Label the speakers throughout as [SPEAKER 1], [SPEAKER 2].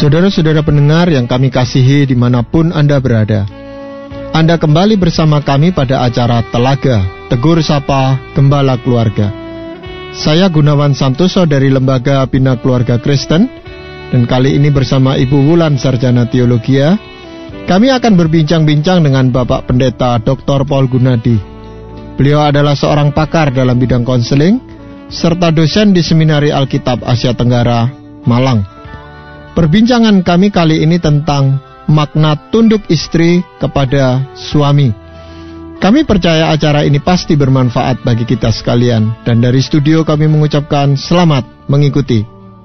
[SPEAKER 1] Saudara-saudara pendengar yang kami kasihi dimanapun Anda berada, Anda kembali bersama kami pada acara Telaga, Tegur Sapa Gembala Keluarga. Saya Gunawan Santoso dari Lembaga Bina Keluarga Kristen, dan kali ini bersama Ibu Wulan Sarjana Teologia, kami akan berbincang-bincang dengan Bapak Pendeta Dr. Paul Gunadi. Beliau adalah seorang pakar dalam bidang konseling, serta dosen di Seminari Alkitab Asia Tenggara, Malang. Perbincangan kami kali ini tentang makna tunduk istri kepada suami. Kami percaya acara ini pasti bermanfaat bagi kita sekalian, dan dari studio kami mengucapkan selamat mengikuti.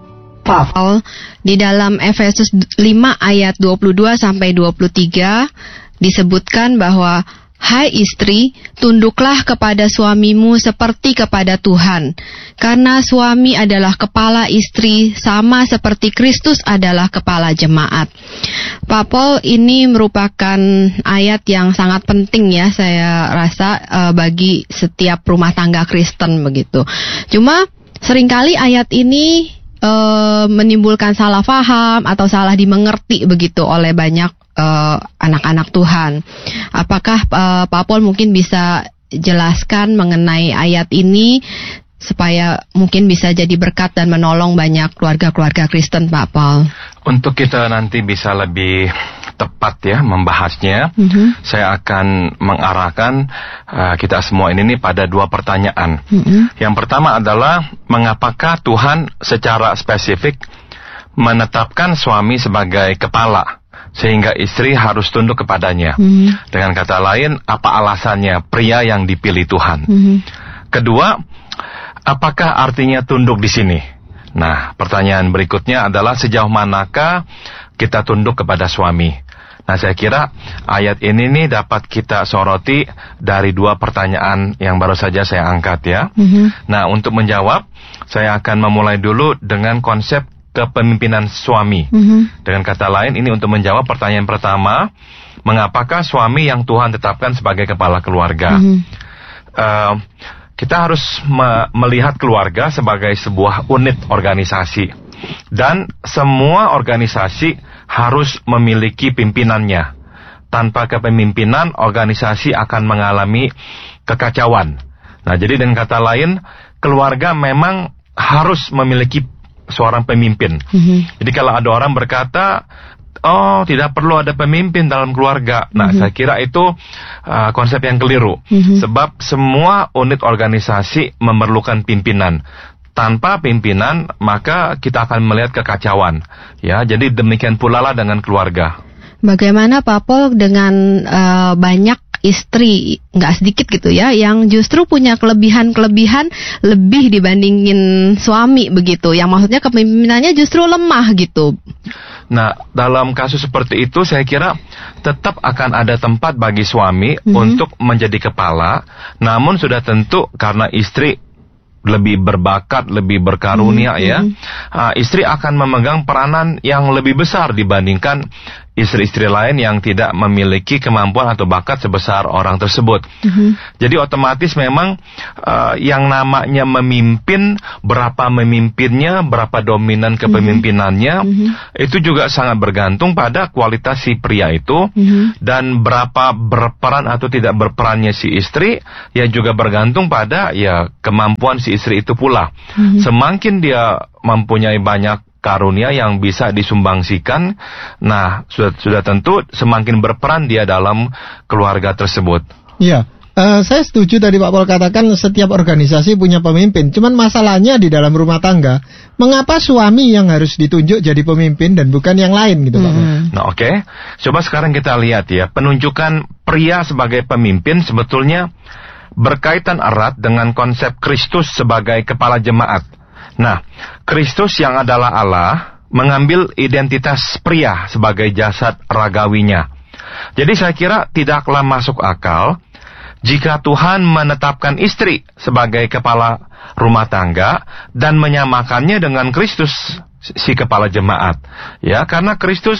[SPEAKER 2] Paul di dalam Efesus 5 ayat 22 sampai 23 disebutkan bahwa hai istri, tunduklah kepada suamimu seperti kepada Tuhan, karena suami adalah kepala istri sama seperti Kristus adalah kepala jemaat. Pak Paul, ini merupakan ayat yang sangat penting ya, saya rasa bagi setiap rumah tangga Kristen begitu. Cuma seringkali ayat ini menimbulkan salah paham atau salah dimengerti begitu oleh banyak anak-anak Tuhan. Apakah Pak Paul mungkin bisa jelaskan mengenai ayat ini supaya mungkin bisa jadi berkat dan menolong banyak keluarga-keluarga Kristen, Pak Paul?
[SPEAKER 3] Untuk kita nanti bisa lebih tepat ya membahasnya, saya akan mengarahkan kita semua ini pada dua pertanyaan. Yang pertama adalah, mengapakah Tuhan secara spesifik menetapkan suami sebagai kepala sehingga istri harus tunduk kepadanya? Dengan kata lain, apa alasannya pria yang dipilih Tuhan? Kedua, apakah artinya tunduk di sini? Nah, pertanyaan berikutnya adalah, sejauh manakah kita tunduk kepada suami? Nah, saya kira ayat ini nih dapat kita soroti dari dua pertanyaan yang baru saja saya angkat ya. Nah, untuk menjawab, saya akan memulai dulu dengan konsep kepemimpinan suami. Dengan kata lain, ini untuk menjawab pertanyaan pertama, mengapakah suami yang Tuhan tetapkan sebagai kepala keluarga? Kita harus melihat keluarga sebagai sebuah unit organisasi, dan semua organisasi harus memiliki pimpinannya. Tanpa kepemimpinan, organisasi akan mengalami kekacauan. Nah, jadi dengan kata lain, keluarga memang harus memiliki seorang pemimpin. Jadi kalau ada orang berkata, oh, tidak perlu ada pemimpin dalam keluarga. Nah, saya kira itu konsep yang keliru. Sebab semua unit organisasi memerlukan pimpinan. Tanpa pimpinan, maka kita akan melihat kekacauan. Ya, jadi demikian pula lah dengan keluarga.
[SPEAKER 2] Bagaimana Pak Paul dengan banyak istri, nggak sedikit gitu ya, yang justru punya kelebihan-kelebihan lebih dibandingin suami begitu, yang maksudnya kepemimpinannya justru lemah gitu.
[SPEAKER 3] Nah, dalam kasus seperti itu saya kira tetap akan ada tempat bagi suami untuk menjadi kepala, namun sudah tentu karena istri lebih berbakat, lebih berkarunia istri akan memegang peranan yang lebih besar dibandingkan istri-istri lain yang tidak memiliki kemampuan atau bakat sebesar orang tersebut. Jadi otomatis memang yang namanya memimpin, berapa memimpinnya, berapa dominan kepemimpinannya, itu juga sangat bergantung pada kualitas si pria itu, dan berapa berperan atau tidak berperannya si istri, ya juga bergantung pada ya kemampuan si istri itu pula. Semakin dia mempunyai banyak karunia yang bisa disumbangsikan, nah sudah tentu semakin berperan dia dalam keluarga tersebut.
[SPEAKER 1] Iya, saya setuju tadi Pak Paul katakan setiap organisasi punya pemimpin. Cuman masalahnya di dalam rumah tangga, mengapa suami yang harus ditunjuk jadi pemimpin dan bukan yang lain gitu Pak Paul?
[SPEAKER 3] Nah oke. Coba sekarang kita lihat ya, penunjukan pria sebagai pemimpin sebetulnya berkaitan erat dengan konsep Kristus sebagai kepala jemaat. Nah, Kristus yang adalah Allah mengambil identitas pria sebagai jasad ragawinya. Jadi saya kira tidaklah masuk akal jika Tuhan menetapkan istri sebagai kepala rumah tangga dan menyamakannya dengan Kristus si kepala jemaat. Ya, karena Kristus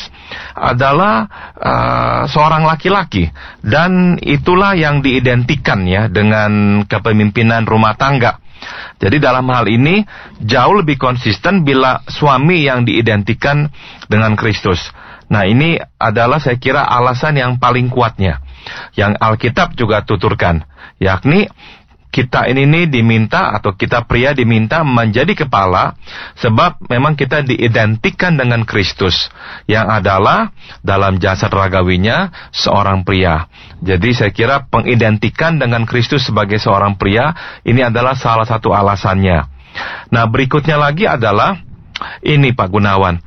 [SPEAKER 3] adalah seorang laki-laki, dan itulah yang diidentikan ya dengan kepemimpinan rumah tangga. Jadi dalam hal ini jauh lebih konsisten bila suami yang diidentikan dengan Kristus. Nah, ini adalah saya kira alasan yang paling kuatnya, yang Alkitab juga tuturkan, yakni kita ini diminta, atau kita pria diminta menjadi kepala, sebab memang kita diidentikan dengan Kristus, yang adalah dalam jasad ragawinya seorang pria. Jadi saya kira pengidentikan dengan Kristus sebagai seorang pria, ini adalah salah satu alasannya. Nah, berikutnya lagi adalah ini Pak Gunawan.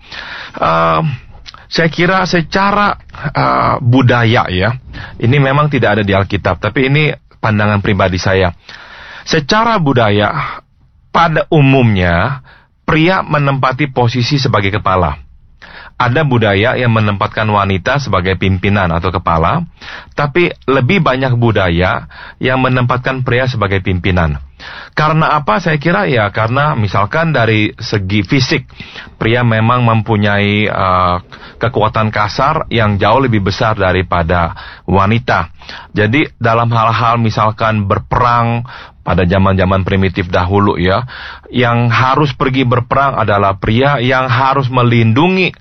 [SPEAKER 3] Saya kira secara budaya ya, ini memang tidak ada di Alkitab, tapi ini pandangan pribadi saya. Secara budaya, pada umumnya, pria menempati posisi sebagai kepala. Ada budaya yang menempatkan wanita sebagai pimpinan atau kepala, tapi lebih banyak budaya yang menempatkan pria sebagai pimpinan. Karena apa? Saya kira ya karena misalkan dari segi fisik, pria memang mempunyai kekuatan kasar yang jauh lebih besar daripada wanita. Jadi dalam hal-hal misalkan berperang pada zaman-zaman primitif dahulu ya, yang harus pergi berperang adalah pria, yang harus melindungi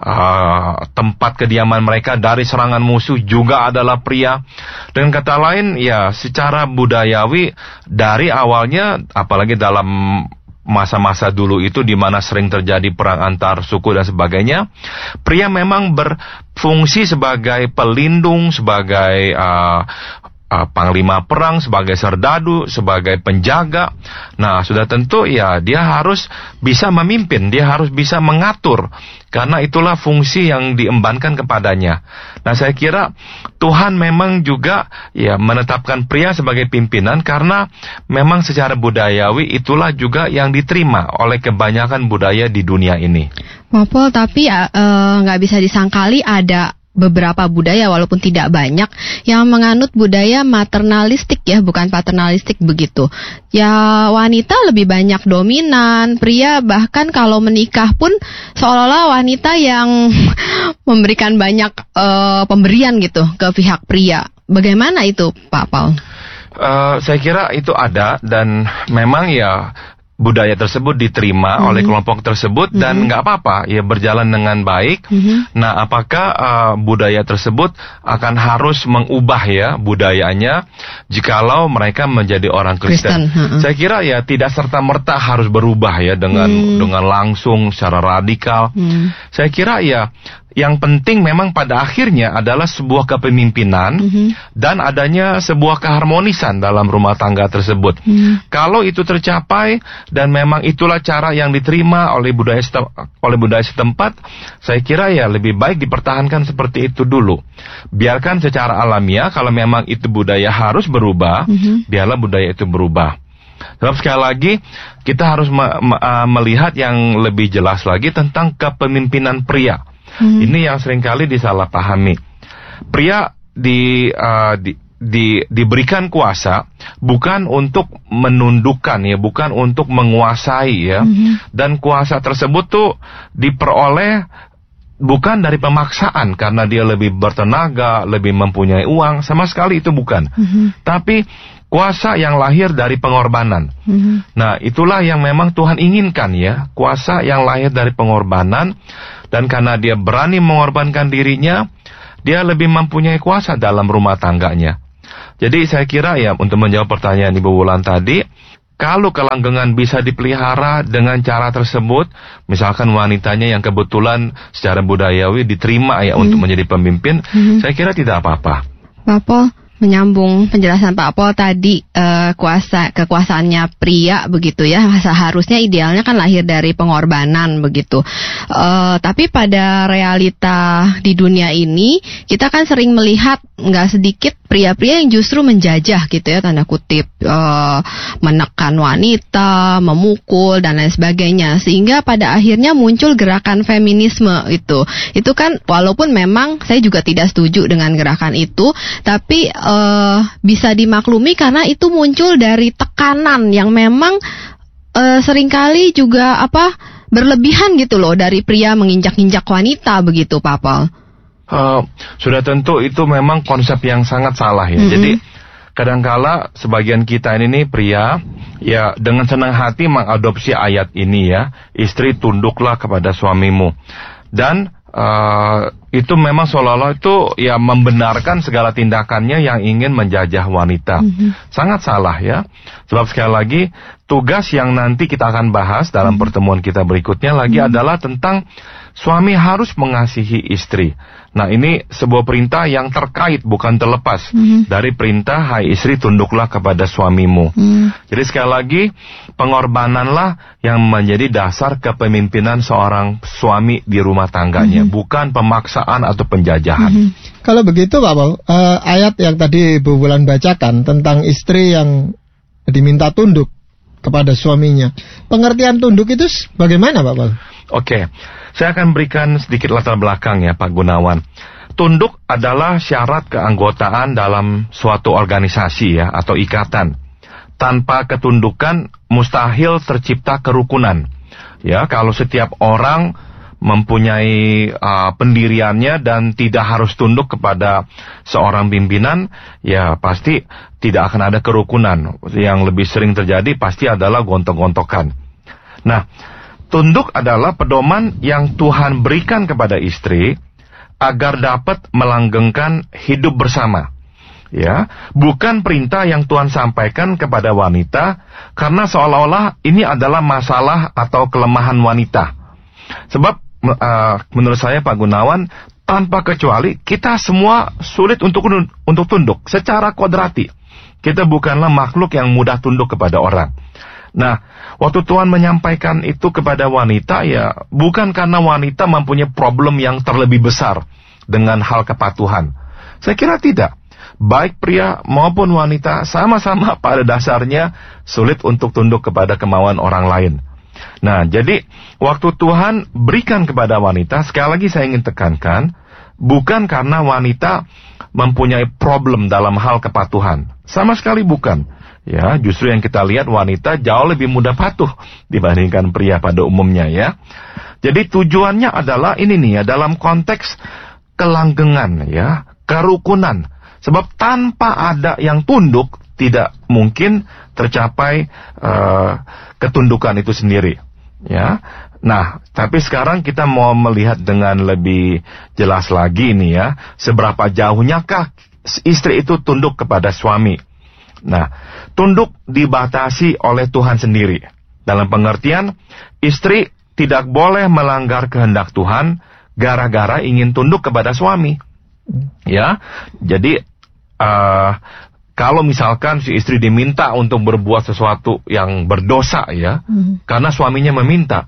[SPEAKER 3] tempat kediaman mereka dari serangan musuh juga adalah pria. Dengan kata lain ya, secara budayawi dari awalnya, apalagi dalam masa-masa dulu itu di mana sering terjadi perang antar suku dan sebagainya, pria memang berfungsi sebagai pelindung, sebagai panglima perang, sebagai serdadu, sebagai penjaga. Nah, sudah tentu ya dia harus bisa memimpin, dia harus bisa mengatur, karena itulah fungsi yang diembankan kepadanya. Nah, saya kira Tuhan memang juga ya menetapkan pria sebagai pimpinan karena memang secara budayawi itulah juga yang diterima oleh kebanyakan budaya di dunia ini.
[SPEAKER 2] Popol, tapi nggak bisa disangkali ada beberapa budaya, walaupun tidak banyak, yang menganut budaya maternalistik ya, bukan paternalistik begitu. Ya, wanita lebih banyak dominan, pria bahkan kalau menikah pun seolah-olah wanita yang memberikan banyak pemberian gitu ke pihak pria. Bagaimana itu, Pak Paul?
[SPEAKER 3] Saya kira itu ada, dan memang ya budaya tersebut diterima oleh kelompok tersebut dan nggak apa-apa ya, berjalan dengan baik. Nah, apakah budaya tersebut akan harus mengubah ya budayanya jikalau mereka menjadi orang Kristen? Saya kira ya tidak serta-merta harus berubah ya dengan langsung secara radikal. Saya kira ya yang penting memang pada akhirnya adalah sebuah kepemimpinan dan adanya sebuah keharmonisan dalam rumah tangga tersebut. Kalau itu tercapai dan memang itulah cara yang diterima oleh budaya setempat, saya kira ya lebih baik dipertahankan seperti itu dulu. Biarkan secara alamiah, kalau memang itu budaya harus berubah, biarlah budaya itu berubah. Sebab sekali lagi kita harus melihat yang lebih jelas lagi tentang kepemimpinan pria. Ini yang seringkali disalahpahami. Pria diberikan kuasa bukan untuk menundukkan ya, bukan untuk menguasai ya. Dan kuasa tersebut tuh diperoleh bukan dari pemaksaan karena dia lebih bertenaga, lebih mempunyai uang, sama sekali itu bukan. Tapi kuasa yang lahir dari pengorbanan. Nah, itulah yang memang Tuhan inginkan ya, kuasa yang lahir dari pengorbanan. Dan karena dia berani mengorbankan dirinya, dia lebih mempunyai kuasa dalam rumah tangganya. Jadi saya kira ya, untuk menjawab pertanyaan Ibu Wulan tadi, kalau kelanggengan bisa dipelihara dengan cara tersebut, misalkan wanitanya yang kebetulan secara budayawi diterima ya untuk menjadi pemimpin, saya kira tidak apa-apa.
[SPEAKER 2] Pak Paul, menyambung penjelasan Pak Paul tadi, kekuasaannya pria begitu ya, seharusnya idealnya kan lahir dari pengorbanan begitu. Tapi pada realita di dunia ini kita kan sering melihat nggak sedikit pria-pria yang justru menjajah gitu ya, tanda kutip, menekan wanita, memukul dan lain sebagainya, sehingga pada akhirnya muncul gerakan feminisme itu. Itu kan walaupun memang saya juga tidak setuju dengan gerakan itu, tapi bisa dimaklumi karena itu muncul dari tekanan yang memang seringkali juga berlebihan gitu loh, dari pria menginjak-injak wanita begitu, Pak Paul.
[SPEAKER 3] Sudah tentu itu memang konsep yang sangat salah ya. Jadi kadangkala sebagian kita ini pria, ya dengan senang hati mengadopsi ayat ini ya, istri tunduklah kepada suamimu. Dan itu memang seolah-olah itu ya membenarkan segala tindakannya yang ingin menjajah wanita. Sangat salah ya. Sebab sekali lagi, tugas yang nanti kita akan bahas dalam pertemuan kita berikutnya lagi adalah tentang suami harus mengasihi istri. Nah, ini sebuah perintah yang terkait, bukan terlepas dari perintah, hai istri tunduklah kepada suamimu. Jadi sekali lagi, pengorbananlah yang menjadi dasar kepemimpinan seorang suami di rumah tangganya, bukan pemaksaan atau penjajahan.
[SPEAKER 1] Kalau begitu Pak Paul, ayat yang tadi Bu Wulan bacakan tentang istri yang diminta tunduk kepada suaminya, pengertian tunduk itu bagaimana Pak Paul?
[SPEAKER 3] Oke, saya akan berikan sedikit latar belakang ya Pak Gunawan. Tunduk adalah syarat keanggotaan dalam suatu organisasi ya, atau ikatan. Tanpa ketundukan mustahil tercipta kerukunan. Ya, kalau setiap orang mempunyai pendiriannya dan tidak harus tunduk kepada seorang pimpinan, ya pasti tidak akan ada kerukunan. Yang lebih sering terjadi pasti adalah gontok-gontokan. Nah, tunduk adalah pedoman yang Tuhan berikan kepada istri agar dapat melanggengkan hidup bersama. Ya, bukan perintah yang Tuhan sampaikan kepada wanita karena seolah-olah ini adalah masalah atau kelemahan wanita. Sebab menurut saya Pak Gunawan, tanpa kecuali kita semua sulit untuk tunduk secara kodrati. Kita bukanlah makhluk yang mudah tunduk kepada orang. Nah, waktu Tuhan menyampaikan itu kepada wanita, ya bukan karena wanita mempunyai problem yang terlebih besar dengan hal kepatuhan. Saya kira tidak. Baik pria maupun wanita sama-sama pada dasarnya sulit untuk tunduk kepada kemauan orang lain. Nah, jadi waktu Tuhan berikan kepada wanita, sekali lagi saya ingin tekankan, bukan karena wanita mempunyai problem dalam hal kepatuhan. Sama sekali bukan. Ya, justru yang kita lihat wanita jauh lebih mudah patuh dibandingkan pria pada umumnya ya. Jadi tujuannya adalah ini nih ya, dalam konteks kelanggengan ya, kerukunan. Sebab tanpa ada yang tunduk tidak mungkin tercapai ketundukan itu sendiri. Ya. Nah, tapi sekarang kita mau melihat dengan lebih jelas lagi nih ya, seberapa jauhnyakah istri itu tunduk kepada suami. Nah, tunduk dibatasi oleh Tuhan sendiri. Dalam pengertian, istri tidak boleh melanggar kehendak Tuhan gara-gara ingin tunduk kepada suami. Ya, jadi kalau misalkan si istri diminta untuk berbuat sesuatu yang berdosa ya, karena suaminya meminta,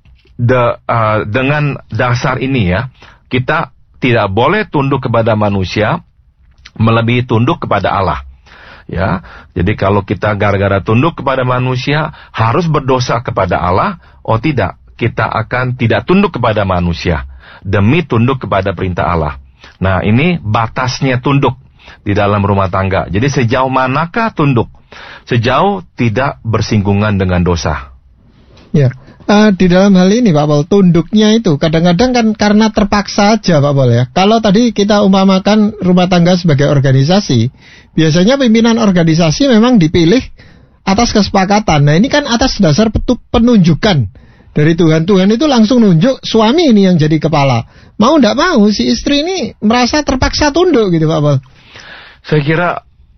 [SPEAKER 3] dengan dasar ini ya, kita tidak boleh tunduk kepada manusia melebihi tunduk kepada Allah. Ya, jadi kalau kita gara-gara tunduk kepada manusia harus berdosa kepada Allah, oh tidak, kita akan tidak tunduk kepada manusia demi tunduk kepada perintah Allah. Nah, ini batasnya tunduk di dalam rumah tangga. Jadi sejauh manakah tunduk? Sejauh tidak bersinggungan dengan dosa.
[SPEAKER 1] Ya, di dalam hal ini Pak Paul, tunduknya itu kadang-kadang kan karena terpaksa aja Pak Paul ya. Kalau tadi kita umpamakan rumah tangga sebagai organisasi, biasanya pimpinan organisasi memang dipilih atas kesepakatan. Nah, ini kan atas dasar penunjukan dari Tuhan. Tuhan itu langsung nunjuk suami ini yang jadi kepala. Mau ndak mau si istri ini merasa terpaksa tunduk gitu Pak Paul.
[SPEAKER 3] Saya kira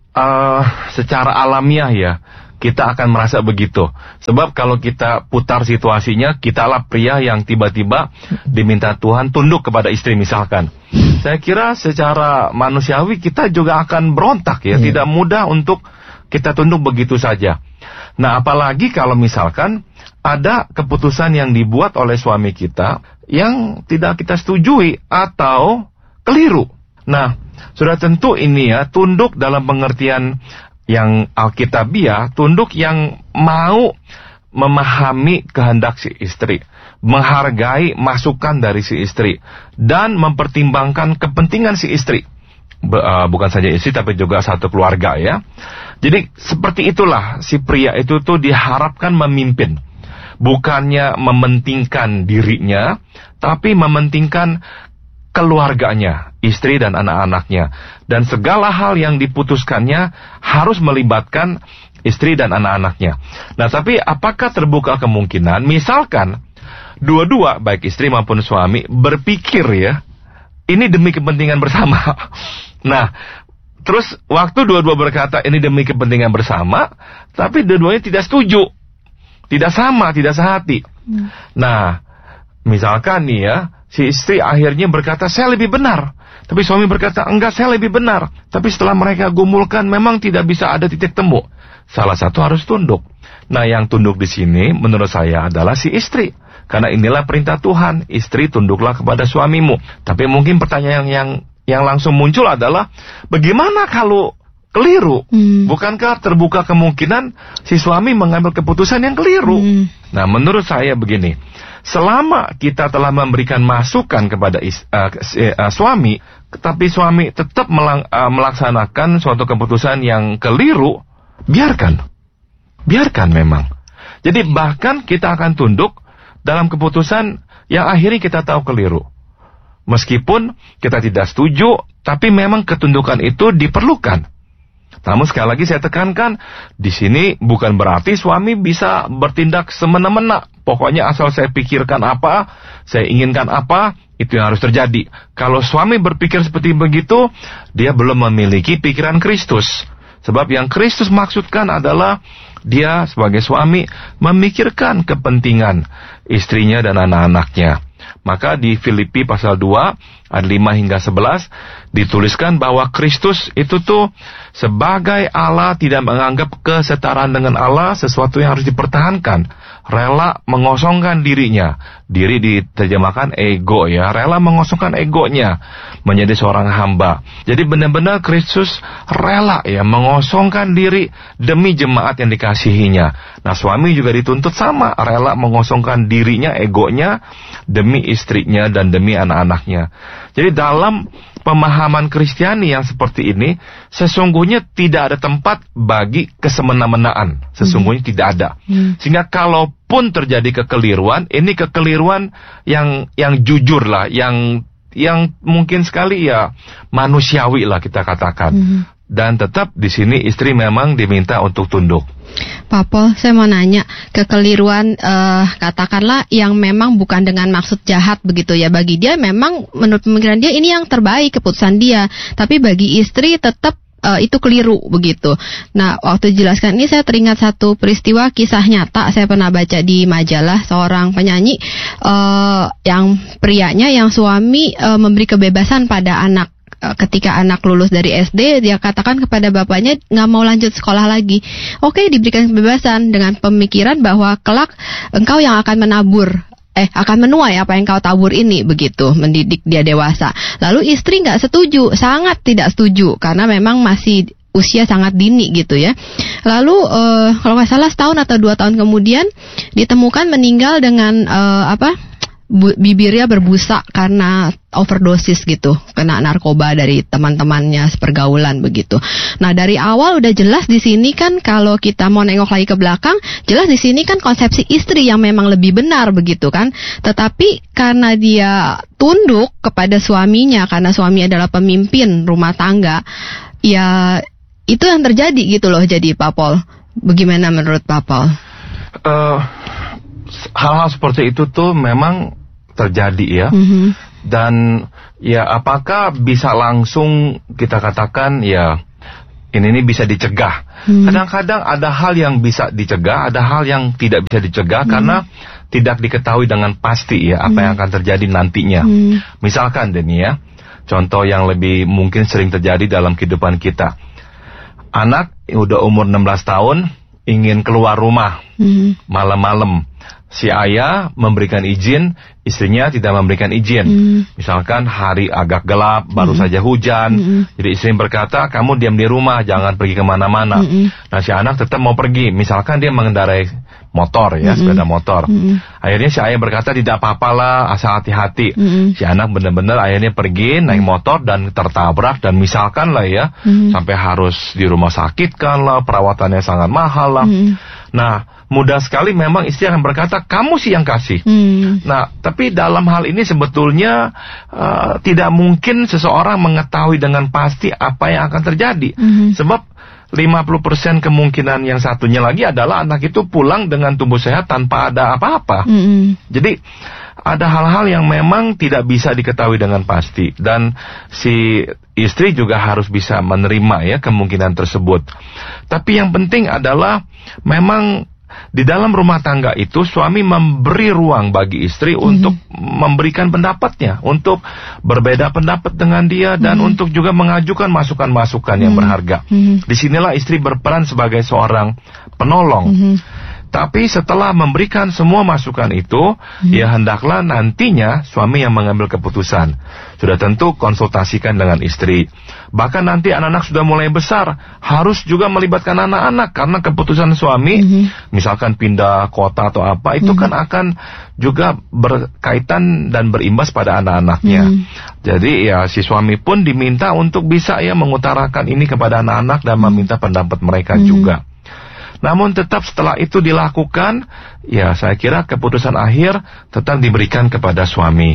[SPEAKER 3] secara alamiah ya, kita akan merasa begitu. Sebab kalau kita putar situasinya, kitalah pria yang tiba-tiba diminta Tuhan tunduk kepada istri misalkan. Saya kira secara manusiawi kita juga akan berontak ya, tidak mudah untuk kita tunduk begitu saja. Nah, apalagi kalau misalkan ada keputusan yang dibuat oleh suami kita yang tidak kita setujui atau keliru. Nah, sudah tentu ini ya, tunduk dalam pengertian yang alkitabiah, tunduk yang mau memahami kehendak si istri, menghargai masukan dari si istri, dan mempertimbangkan kepentingan si istri. Bukan saja istri, tapi juga satu keluarga ya. Jadi seperti itulah si pria itu tuh diharapkan memimpin. Bukannya mementingkan dirinya, tapi mementingkan keluarganya. istri dan anak-anaknya. Dan segala hal yang diputuskannya harus melibatkan istri dan anak-anaknya. Nah, tapi apakah terbuka kemungkinan, misalkan dua-dua, baik istri maupun suami, berpikir ya, ini demi kepentingan bersama. Nah, terus waktu dua-dua berkata ini demi kepentingan bersama, tapi dua-duanya tidak setuju, tidak sama, tidak sehati. Nah, misalkan nih ya, si istri akhirnya berkata saya lebih benar, tapi suami berkata enggak, saya lebih benar. Tapi setelah mereka gumulkan memang tidak bisa ada titik temu. Salah satu harus tunduk. Nah, yang tunduk di sini menurut saya adalah si istri. Karena inilah perintah Tuhan, istri tunduklah kepada suamimu. Tapi mungkin pertanyaan yang langsung muncul adalah, bagaimana kalau keliru? Bukankah terbuka kemungkinan si suami mengambil keputusan yang keliru? Nah, menurut saya begini, selama kita telah memberikan masukan kepada suami, tapi suami tetap melaksanakan suatu keputusan yang keliru, biarkan memang. Jadi bahkan kita akan tunduk dalam keputusan yang akhirnya kita tahu keliru. Meskipun kita tidak setuju, tapi memang ketundukan itu diperlukan. Namun sekali lagi saya tekankan, di sini bukan berarti suami bisa bertindak semena-mena. Pokoknya asal saya pikirkan apa, saya inginkan apa, itu yang harus terjadi. Kalau suami berpikir seperti begitu, dia belum memiliki pikiran Kristus. Sebab yang Kristus maksudkan adalah dia sebagai suami memikirkan kepentingan istrinya dan anak-anaknya. Maka di Filipi pasal 2 ayat 5 hingga 11 dituliskan bahwa Kristus itu tuh sebagai Allah tidak menganggap kesetaraan dengan Allah sesuatu yang harus dipertahankan. Rela mengosongkan dirinya. Diri diterjemahkan ego ya. Rela mengosongkan egonya menjadi seorang hamba. Jadi benar-benar Kristus rela ya mengosongkan diri demi jemaat yang dikasihinya. Nah, suami juga dituntut sama, rela mengosongkan dirinya, egonya demi istrinya dan demi anak-anaknya. Jadi dalam pemahaman Kristiani yang seperti ini, sesungguhnya tidak ada tempat bagi kesemena-menaan. Sesungguhnya tidak ada. Sehingga kalaupun terjadi kekeliruan, ini kekeliruan yang jujur lah, yang mungkin sekali ya manusiawi lah kita katakan. Dan tetap di sini istri memang diminta untuk tunduk.
[SPEAKER 2] Pak Pol, saya mau nanya, kekeliruan katakanlah yang memang bukan dengan maksud jahat begitu ya, bagi dia memang menurut pemikiran dia ini yang terbaik keputusan dia, tapi bagi istri tetap itu keliru begitu. Nah, waktu dijelaskan ini saya teringat satu peristiwa kisah nyata, saya pernah baca di majalah, seorang penyanyi yang prianya yang suami memberi kebebasan pada anak. Ketika anak lulus dari SD, dia katakan kepada bapaknya nggak mau lanjut sekolah lagi. Oke, diberikan kebebasan dengan pemikiran bahwa kelak engkau yang akan akan menuai apa yang kau tabur ini, begitu, mendidik dia dewasa. Lalu istri nggak setuju, sangat tidak setuju, karena memang masih usia sangat dini gitu ya. Lalu kalau nggak salah setahun atau 2 tahun kemudian ditemukan meninggal dengan bibirnya berbusa karena overdosis gitu, kena narkoba dari teman-temannya sepergaulan begitu. Nah, dari awal udah jelas di sini kan, kalau kita mau nengok lagi ke belakang, jelas di sini kan konsepsi istri yang memang lebih benar begitu kan. Tetapi karena dia tunduk kepada suaminya, karena suami adalah pemimpin rumah tangga, ya itu yang terjadi gitu loh. Jadi Pak Pol, bagaimana menurut Pak Pol?
[SPEAKER 3] Hal-hal seperti itu tuh memang terjadi ya. Dan ya apakah bisa langsung kita katakan ya ini bisa dicegah? Kadang-kadang ada hal yang bisa dicegah, ada hal yang tidak bisa dicegah karena tidak diketahui dengan pasti ya apa yang akan terjadi nantinya. Misalkan Denny ya, contoh yang lebih mungkin sering terjadi dalam kehidupan kita. Anak udah umur 16 tahun ingin keluar rumah malam-malam. Si ayah memberikan izin, istrinya tidak memberikan izin. Misalkan hari agak gelap, baru saja hujan. Jadi istri berkata, kamu diam di rumah, jangan pergi kemana-mana. Nah, si anak tetap mau pergi. Misalkan dia mengendarai motor ya, sepeda motor. Akhirnya si ayah berkata, tidak apa-apalah, asal hati-hati. Si anak benar-benar akhirnya pergi, naik motor dan tertabrak. Dan misalkan lah ya, sampai harus di rumah sakit kan lah, perawatannya sangat mahal lah. Nah, mudah sekali memang istri akan berkata, kamu sih yang kasih. Nah, tapi dalam hal ini sebetulnya tidak mungkin seseorang mengetahui dengan pasti apa yang akan terjadi. Sebab 50% kemungkinan yang satunya lagi adalah anak itu pulang dengan tubuh sehat tanpa ada apa-apa. Jadi ada hal-hal yang memang tidak bisa diketahui dengan pasti, dan si istri juga harus bisa menerima ya kemungkinan tersebut. Tapi yang penting adalah memang di dalam rumah tangga itu suami memberi ruang bagi istri untuk memberikan pendapatnya, untuk berbeda pendapat dengan dia, dan untuk juga mengajukan masukan-masukan yang berharga. Disinilah istri berperan sebagai seorang penolong. Tapi setelah memberikan semua masukan itu, ya hendaklah nantinya suami yang mengambil keputusan. Sudah tentu konsultasikan dengan istri. Bahkan nanti anak-anak sudah mulai besar, harus juga melibatkan anak-anak. Karena keputusan suami, misalkan pindah kota atau apa, itu kan akan juga berkaitan dan berimbas pada anak-anaknya. Jadi ya si suami pun diminta untuk bisa ya mengutarakan ini kepada anak-anak dan meminta pendapat mereka juga. Namun tetap setelah itu dilakukan, ya saya kira keputusan akhir tetap diberikan kepada suami.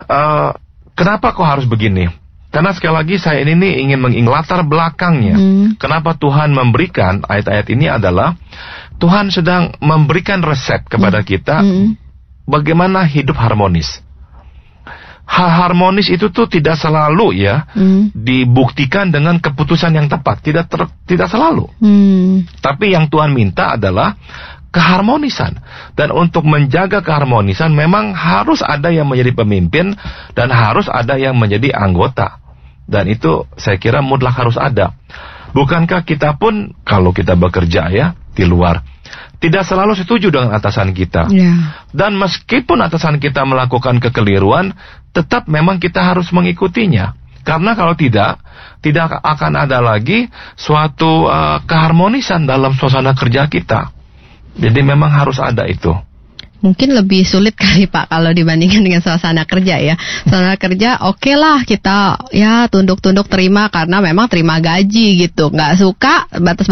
[SPEAKER 3] Kenapa kok harus begini? Karena sekali lagi saya ini ingin mengingat belakangnya. Kenapa Tuhan memberikan ayat-ayat ini adalah Tuhan sedang memberikan resep kepada kita bagaimana hidup harmonis. Hal harmonis itu tuh tidak selalu ya dibuktikan dengan keputusan yang tepat, tidak selalu. Tapi yang Tuhan minta adalah keharmonisan, dan untuk menjaga keharmonisan memang harus ada yang menjadi pemimpin dan harus ada yang menjadi anggota, dan itu saya kira mutlak harus ada. Bukankah kita pun kalau kita bekerja ya di luar tidak selalu setuju dengan atasan kita. Dan meskipun atasan kita melakukan kekeliruan, tetap memang kita harus mengikutinya. Karena kalau tidak akan ada lagi suatu keharmonisan dalam suasana kerja kita. Jadi memang harus ada itu.
[SPEAKER 2] Mungkin lebih sulit kali Pak kalau dibandingkan dengan suasana kerja ya. Suasana kerja oke lah kita ya tunduk-tunduk terima karena memang terima gaji gitu. Nggak suka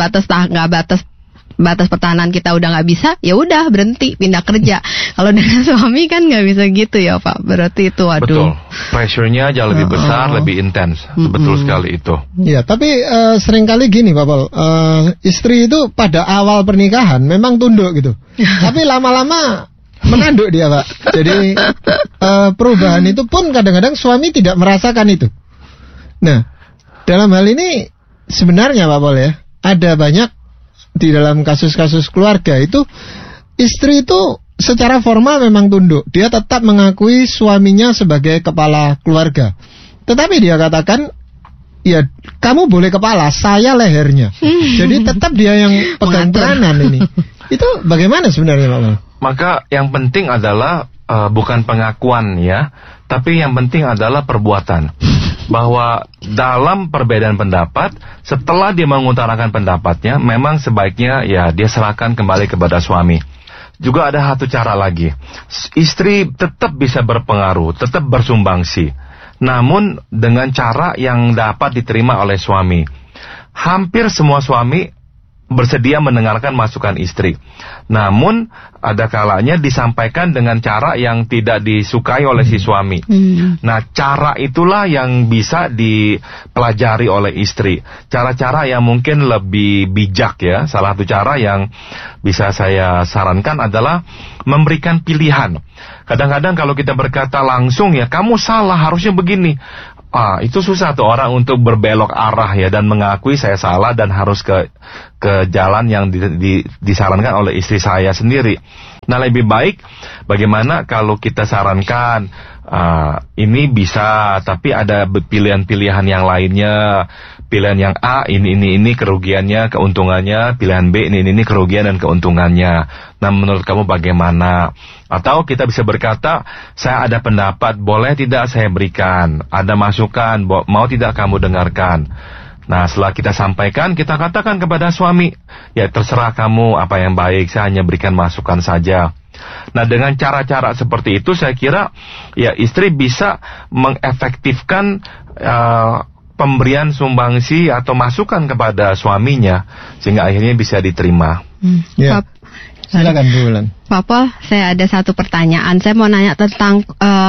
[SPEAKER 2] batas pertahanan kita udah nggak bisa, ya udah berhenti pindah kerja. Kalau dengan suami kan nggak bisa gitu ya Pak. Berarti itu waduh.
[SPEAKER 3] Betul. Pressure-nya jauh lebih besar, lebih intens. Betul sekali itu.
[SPEAKER 1] Ya, tapi seringkali gini Pak Paul, istri itu pada awal pernikahan memang tunduk gitu. Tapi lama-lama menanduk dia Pak. Jadi perubahan itu pun kadang-kadang suami tidak merasakan itu. Nah, dalam hal ini sebenarnya Pak Paul ya, ada banyak di dalam kasus-kasus keluarga itu istri itu secara formal memang tunduk, dia tetap mengakui suaminya sebagai kepala keluarga, tetapi dia katakan ya kamu boleh kepala, saya lehernya. Jadi tetap dia yang pegang peranan ini. Itu bagaimana sebenarnya Pak Mal?
[SPEAKER 3] Maka yang penting adalah bukan pengakuan ya, tapi yang penting adalah perbuatan. Bahwa dalam perbedaan pendapat, setelah dia mengutarakan pendapatnya, memang sebaiknya ya dia serahkan kembali kepada suami. Juga ada satu cara lagi, istri tetap bisa berpengaruh, tetap bersumbangsi, namun dengan cara yang dapat diterima oleh suami. Hampir semua suami bersedia mendengarkan masukan istri. Namun ada kalanya disampaikan dengan cara yang tidak disukai oleh si suami. Nah, cara itulah yang bisa dipelajari oleh istri. Cara-cara yang mungkin lebih bijak ya. Salah satu cara yang bisa saya sarankan adalah memberikan pilihan. Kadang-kadang kalau kita berkata langsung ya, kamu salah, harusnya begini. Itu susah tuh orang untuk berbelok arah ya dan mengakui saya salah dan harus ke jalan yang disarankan oleh istri saya sendiri. Nah, lebih baik bagaimana kalau kita sarankan ini bisa, tapi ada pilihan-pilihan yang lainnya. Pilihan yang A ini kerugiannya, keuntungannya. Pilihan B ini kerugian dan keuntungannya. Nah, menurut kamu bagaimana? Atau kita bisa berkata, saya ada pendapat, boleh tidak saya berikan? Ada masukan, mau tidak kamu dengarkan? Nah, setelah kita sampaikan, kita katakan kepada suami, ya terserah kamu apa yang baik, saya hanya berikan masukan saja. Nah, dengan cara-cara seperti itu, saya kira ya istri bisa mengefektifkan pemberian sumbangsi atau masukan kepada suaminya, sehingga akhirnya bisa diterima.
[SPEAKER 1] Silakan Bu Wulan.
[SPEAKER 2] Pak Pol, saya ada satu pertanyaan. Saya mau nanya tentang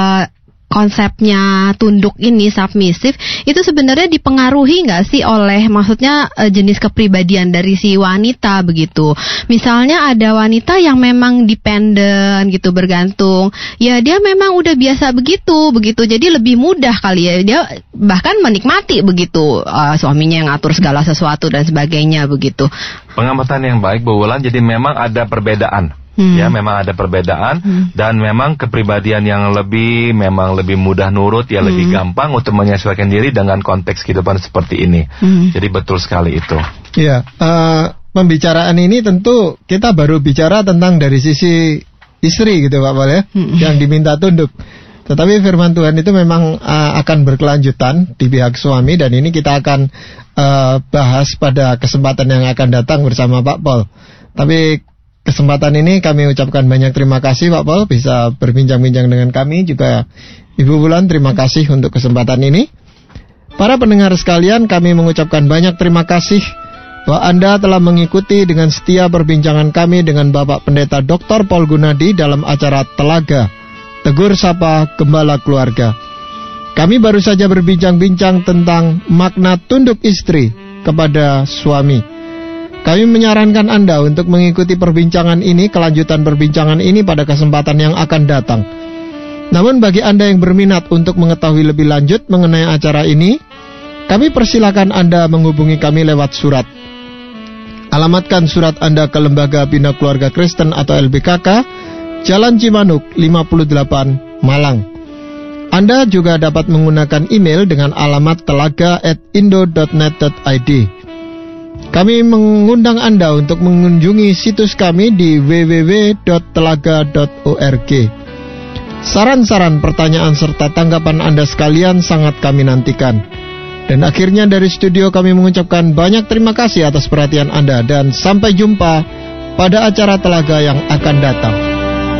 [SPEAKER 2] konsepnya tunduk ini, submisif, itu sebenarnya dipengaruhi nggak sih oleh, maksudnya jenis kepribadian dari si wanita begitu. Misalnya ada wanita yang memang dependen gitu, bergantung, ya dia memang udah biasa begitu, jadi lebih mudah kali ya, dia bahkan menikmati begitu suaminya yang ngatur segala sesuatu dan sebagainya begitu.
[SPEAKER 3] Pengamatan yang baik Bu Wulan, jadi memang ada perbedaan. Ya, memang ada perbedaan dan memang kepribadian yang memang lebih mudah nurut, ya lebih gampang untuk menyesuaikan diri dengan konteks kehidupan seperti ini. Jadi betul sekali itu.
[SPEAKER 1] Ya, pembicaraan ini tentu kita baru bicara tentang dari sisi istri gitu Pak Pol ya, yang diminta tunduk. Tetapi firman Tuhan itu memang akan berkelanjutan di pihak suami, dan ini kita akan bahas pada kesempatan yang akan datang bersama Pak Pol. Tapi kesempatan ini kami ucapkan banyak terima kasih Pak Pol bisa berbincang-bincang dengan kami, juga Ibu Wulan terima kasih untuk kesempatan ini. Para pendengar sekalian, kami mengucapkan banyak terima kasih bahwa Anda telah mengikuti dengan setia perbincangan kami dengan Bapak Pendeta Dr. Paul Gunadi dalam acara Telaga, Tegur Sapa Gembala Keluarga. Kami baru saja berbincang-bincang tentang makna tunduk istri kepada suami. Kami menyarankan Anda untuk mengikuti perbincangan ini, kelanjutan perbincangan ini pada kesempatan yang akan datang. Namun bagi Anda yang berminat untuk mengetahui lebih lanjut mengenai acara ini, kami persilakan Anda menghubungi kami lewat surat. Alamatkan surat Anda ke Lembaga Bina Keluarga Kristen atau LBKK, Jalan Cimanuk 58, Malang. Anda juga dapat menggunakan email dengan alamat telaga@indo.net.id. Kami mengundang Anda untuk mengunjungi situs kami di www.telaga.org. Saran-saran, pertanyaan, serta tanggapan Anda sekalian sangat kami nantikan. Dan akhirnya dari studio kami mengucapkan banyak terima kasih atas perhatian Anda, dan sampai jumpa pada acara Telaga yang akan datang.